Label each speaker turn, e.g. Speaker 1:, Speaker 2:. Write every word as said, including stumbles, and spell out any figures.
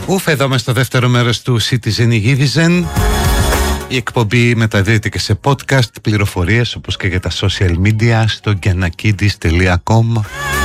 Speaker 1: Ουφ, εδώ είμαστε στο δεύτερο μέρος του Citizen Iridizen. Η εκπομπή μεταδίδεται και σε podcast, πληροφορίες όπως και για τα social media στο giannakidis τελεία com.